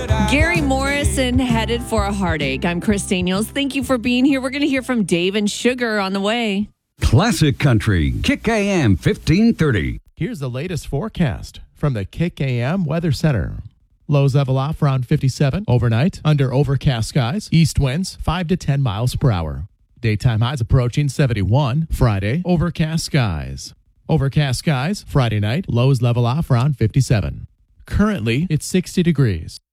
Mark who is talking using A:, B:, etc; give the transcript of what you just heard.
A: Gary Morrison headed for a heartache. I'm Chris Daniels. Thank you for being here. We're going to hear from Dave and Sugar on the way.
B: Classic Country, Kick AM 1530.
C: Here's the latest forecast from the Kick AM Weather Center. Lows level off around 57 overnight under overcast skies. East winds 5 to 10 miles per hour. Daytime highs approaching 71. Friday, overcast skies. Overcast skies Friday night. Lows level off around 57. Currently, it's 60 degrees.